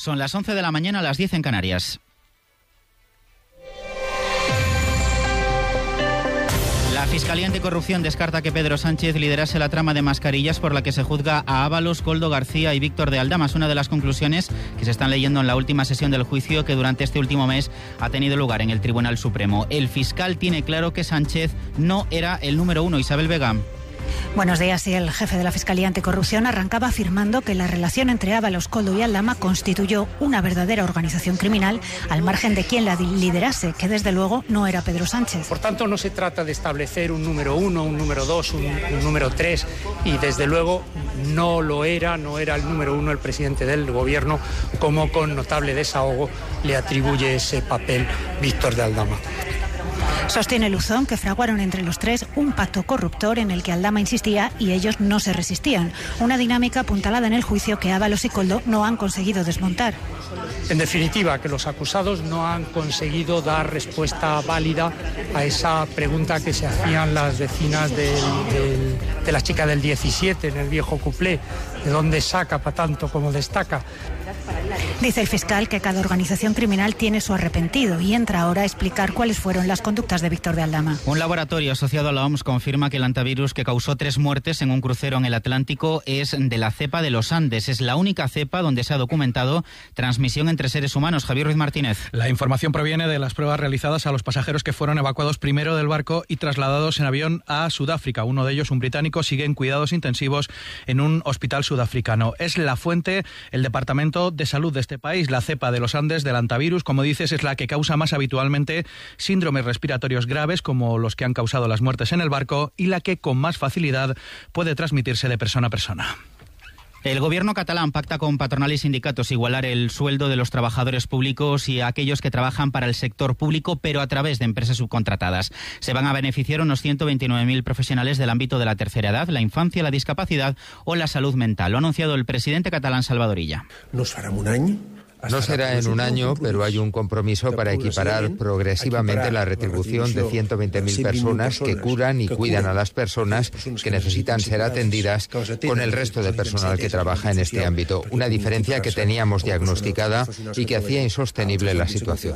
Son las 11 de la mañana, las 10 en Canarias. La Fiscalía Anticorrupción descarta que Pedro Sánchez liderase la trama de mascarillas por la que se juzga a Ábalos, Koldo García y Víctor de Aldama. Es una de las conclusiones que se están leyendo en la última sesión del juicio que durante este último mes ha tenido lugar en el Tribunal Supremo. El fiscal tiene claro que Sánchez no era el número uno. Isabel Vega. Buenos días. Y el jefe de la Fiscalía Anticorrupción arrancaba afirmando que la relación entre Ábalos, Koldo y Aldama constituyó una verdadera organización criminal al margen de quien la liderase, que desde luego no era Pedro Sánchez. Por tanto, no se trata de establecer un número uno, un número dos, un número tres, y desde luego no era el número uno el presidente del gobierno, como con notable desahogo le atribuye ese papel Víctor de Aldama. Sostiene Luzón que fraguaron entre los tres un pacto corruptor en el que Aldama insistía y ellos no se resistían. Una dinámica apuntalada en el juicio que Ábalos y Koldo no han conseguido desmontar. En definitiva, que los acusados no han conseguido dar respuesta válida a esa pregunta que se hacían las vecinas de la chica del 17 en el viejo cuplé, de dónde saca para tanto como destaca. Dice el fiscal que cada organización criminal tiene su arrepentido y entra ahora a explicar cuáles fueron las conductas de Víctor de Aldama. Un laboratorio asociado a la OMS confirma que el hantavirus que causó 3 muertes en un crucero en el Atlántico es de la cepa de los Andes. Es la única cepa donde se ha documentado transmisión entre seres humanos. Javier Ruiz Martínez. La información proviene de las pruebas realizadas a los pasajeros que fueron evacuados primero del barco y trasladados en avión a Sudáfrica. Uno de ellos, un británico, sigue en cuidados intensivos en un hospital sudafricano. Es la fuente, el Departamento de Salud de este país. La cepa de los Andes del hantavirus, como dices, es la que causa más habitualmente síndromes respiratorios graves, como los que han causado las muertes en el barco, y la que con más facilidad puede transmitirse de persona a persona. El gobierno catalán pacta con patronal y sindicatos igualar el sueldo de los trabajadores públicos y aquellos que trabajan para el sector público, pero a través de empresas subcontratadas. Se van a beneficiar unos 129.000 profesionales del ámbito de la tercera edad, la infancia, la discapacidad o la salud mental. Lo ha anunciado el presidente catalán Salvador Illa. No será en un año, pero hay un compromiso para equiparar progresivamente la retribución de 120.000 personas que curan y cuidan a las personas que necesitan ser atendidas con el resto de personal que trabaja en este ámbito. Una diferencia que teníamos diagnosticada y que hacía insostenible la situación.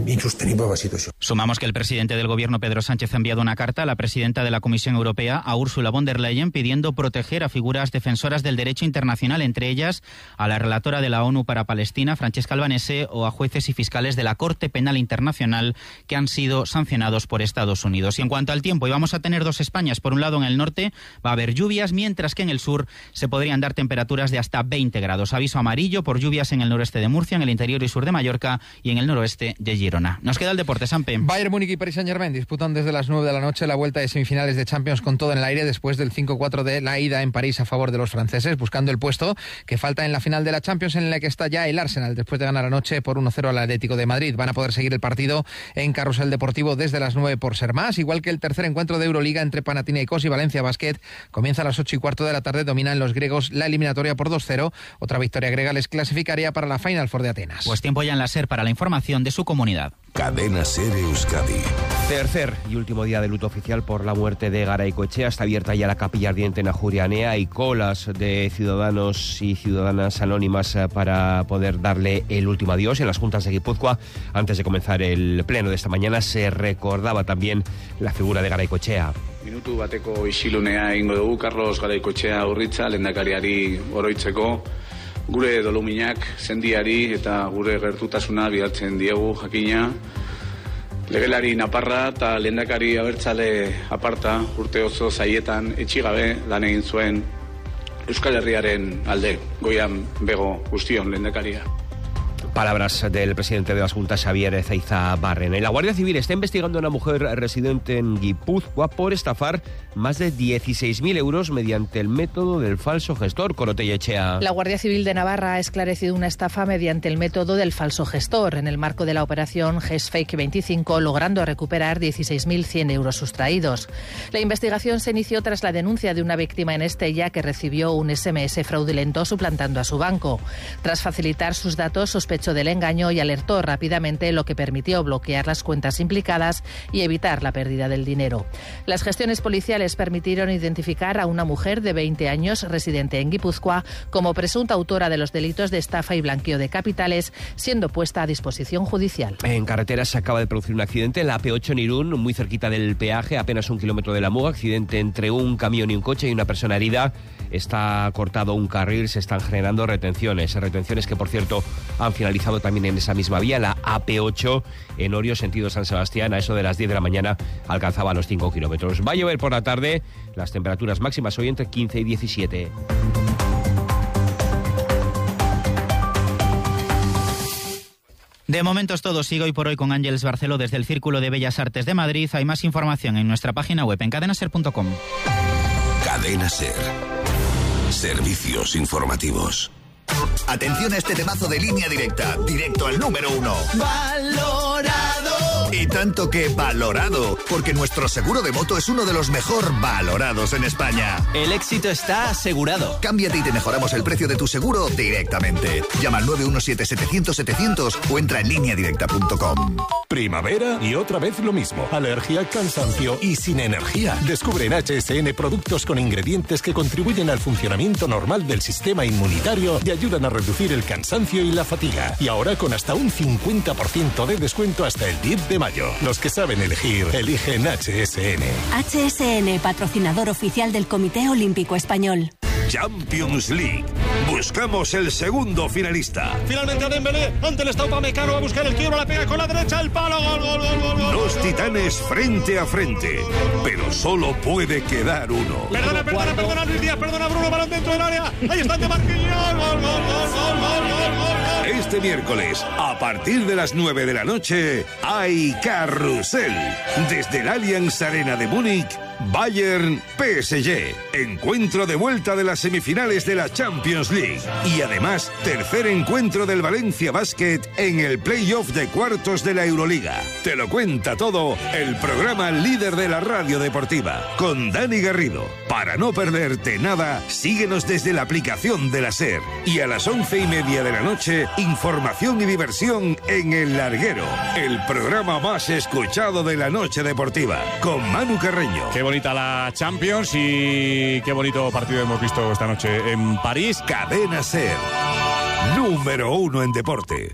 Sumamos que el presidente del gobierno, Pedro Sánchez, ha enviado una carta a la presidenta de la Comisión Europea, a Ursula von der Leyen, pidiendo proteger a figuras defensoras del derecho internacional, entre ellas a la relatora de la ONU para Palestina, Francesca Albanese, o a jueces y fiscales de la Corte Penal Internacional que han sido sancionados por Estados Unidos. Y en cuanto al tiempo, vamos a tener dos Españas. Por un lado, en el norte va a haber lluvias, mientras que en el sur se podrían dar temperaturas de hasta 20 grados. Aviso amarillo por lluvias en el noreste de Murcia, en el interior y sur de Mallorca y en el noroeste de Girona. Nos queda el deporte, Sampe. Bayern Múnich y Paris Saint-Germain disputan desde las 9 de la noche la vuelta de semifinales de Champions con todo en el aire después del 5-4 de la ida en París a favor de los franceses, buscando el puesto que falta en la final de la Champions, en la que está ya el Arsenal después de ganar anoche por 1-0 al Atlético de Madrid. Van a poder seguir el partido en Carrusel Deportivo desde las 9 por ser más, igual que el tercer encuentro de Euroliga entre Panathinaikos y Valencia Basket. Comienza a las 8:15 de la tarde, dominan los griegos la eliminatoria por 2-0. Otra victoria griega les clasificaría para la Final Four de Atenas. Pues tiempo ya en la SER para la información de su comunidad. Cadena SER Euskadi. Tercer y último día de luto oficial por la muerte de Garaikoetxea. Está abierta ya la capilla ardiente en Ajurianea. Hay colas de ciudadanos y ciudadanas anónimas para poder darle el último adiós. En las juntas de Guipúzcoa, antes de comenzar el pleno de esta mañana, se recordaba también la figura de Garaikoetxea. Minutu bateko isilunea egingo dugu Carlos Garaikoetxea Urritza lehendakariari oroitzeko. Gure doluminak sendiari eta gure gertutasuna bidaltzen diegu jakina. Legelari naparra eta lehendakari abertzale aparta urte oso zaietan etxigabe lan egin zuen Euskal Herriaren alde. Goian bego guztion lehendakaria. Palabras del presidente de las Juntas, Xavier Ezeiza Barrena. Y la Guardia Civil está investigando a una mujer residente en Guipúzcoa por estafar más de 16.000 euros mediante el método del falso gestor. Corotella Echea. La Guardia Civil de Navarra ha esclarecido una estafa mediante el método del falso gestor en el marco de la operación GESFAKE 25, logrando recuperar 16.100 euros sustraídos. La investigación se inició tras la denuncia de una víctima en Estella que recibió un SMS fraudulento suplantando a su banco. Tras facilitar sus datos, sospechosos sospecho del engaño y alertó rápidamente, lo que permitió bloquear las cuentas implicadas y evitar la pérdida del dinero. Las gestiones policiales permitieron identificar a una mujer de 20 años residente en Guipúzcoa como presunta autora de los delitos de estafa y blanqueo de capitales, siendo puesta a disposición judicial. En carretera se acaba de producir un accidente en la AP8 en Irún, muy cerquita del peaje, apenas 1 kilómetro de la Muga. Accidente entre un camión y un coche y una persona herida. Está cortado un carril, se están generando retenciones que, por cierto, han finalizado también en esa misma vía. La AP8 en Orio, sentido San Sebastián, a eso de las 10 de la mañana alcanzaba los 5 kilómetros. Va a llover por la tarde, las temperaturas máximas hoy entre 15 y 17. De momento es todo. Sigo hoy por hoy con Ángeles Barceló desde el Círculo de Bellas Artes de Madrid. Hay más información en nuestra página web en cadenaser.com. Cadena Ser. Servicios informativos. Atención a este temazo de Línea Directa, directo al número 1. ¡Valorado! Y tanto que valorado, porque nuestro seguro de moto es uno de los mejor valorados en España. El éxito está asegurado. Cámbiate y te mejoramos el precio de tu seguro directamente. Llama al 917-700-700 o entra en lineadirecta.com. Primavera y otra vez lo mismo. Alergia, cansancio y sin energía. Descubre en HSN productos con ingredientes que contribuyen al funcionamiento normal del sistema inmunitario y ayudan a reducir el cansancio y la fatiga. Y ahora con hasta un 50% de descuento hasta el 10 de mayo. Los que saben elegir, eligen HSN. HSN, patrocinador oficial del Comité Olímpico Español. Champions League. Buscamos el segundo finalista. Finalmente a Dembélé, ante el Estado Upamecano, va a buscar el quiebro, la pega con la derecha, el palo, gol. Dos titanes frente a frente, pero solo puede quedar uno. Perdona Luis Díaz, perdona Bruno, balón dentro del área. Ahí está de Marquinhos, gol. Este miércoles, a partir de las 9 de la noche, hay carrusel. Desde el Allianz Arena de Múnich, Bayern PSG. Encuentro de vuelta de las semifinales de la Champions League. Y además, tercer encuentro del Valencia Basket en el playoff de cuartos de la Euroliga. Te lo cuenta todo el programa líder de la radio deportiva, con Dani Garrido. Para no perderte nada, síguenos desde la aplicación de la SER. Y a las 11:30 de la noche, información y diversión en El Larguero, el programa más escuchado de la noche deportiva, con Manu Carreño. Qué bonita la Champions y qué bonito partido hemos visto esta noche en París. Cadena SER, número 1 en deporte.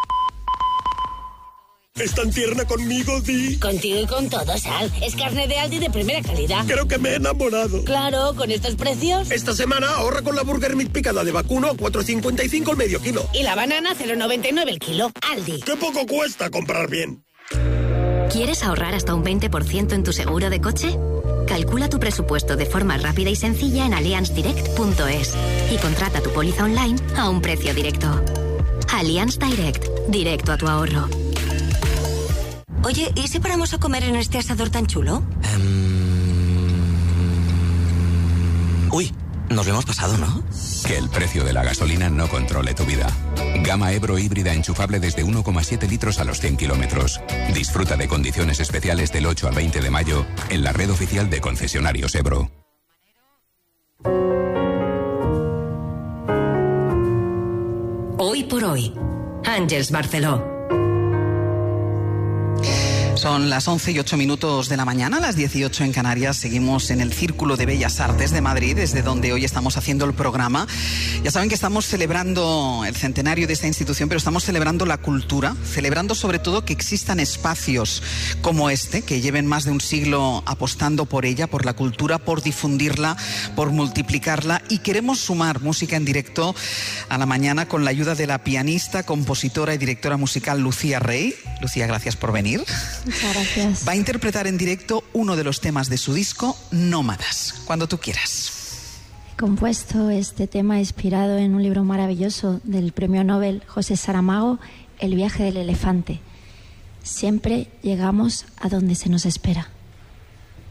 ¿Es tan tierna conmigo, Di? Contigo y con todo, Sal. Es carne de Aldi de primera calidad. Creo que me he enamorado. Claro, con estos precios. Esta semana ahorra con la Burger Meat picada de vacuno a 4,55 el medio kilo. Y la banana 0,99 el kilo. Aldi. ¡Qué poco cuesta comprar bien! ¿Quieres ahorrar hasta un 20% en tu seguro de coche? Calcula tu presupuesto de forma rápida y sencilla en allianzdirect.es y contrata tu póliza online a un precio directo. Allianz Direct, directo a tu ahorro. Oye, ¿y si paramos a comer en este asador tan chulo? Uy, nos lo hemos pasado, ¿no? Que el precio de la gasolina no controle tu vida. Gama Ebro híbrida enchufable desde 1,7 litros a los 100 kilómetros. Disfruta de condiciones especiales del 8 al 20 de mayo en la red oficial de concesionarios Ebro. Hoy por hoy, Ángeles Barceló. Son las 11:08 de la mañana, las 18 en Canarias. Seguimos en el Círculo de Bellas Artes de Madrid, desde donde hoy estamos haciendo el programa. Ya saben que estamos celebrando el centenario de esta institución, pero estamos celebrando la cultura, celebrando sobre todo que existan espacios como este, que lleven más de un siglo apostando por ella, por la cultura, por difundirla, por multiplicarla. Y queremos sumar música en directo a la mañana con la ayuda de la pianista, compositora y directora musical Lucía Rey. Lucía, gracias por venir. Muchas gracias. Va a interpretar en directo uno de los temas de su disco, Nómadas, cuando tú quieras. He compuesto este tema inspirado en un libro maravilloso del premio Nobel José Saramago, El viaje del elefante. Siempre llegamos a donde se nos espera.